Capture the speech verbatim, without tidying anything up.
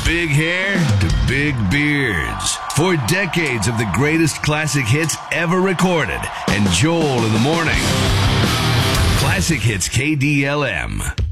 big hair to big beards. Four decades of the greatest classic hits ever recorded. And Joel in the morning. Classic Hits K D L M.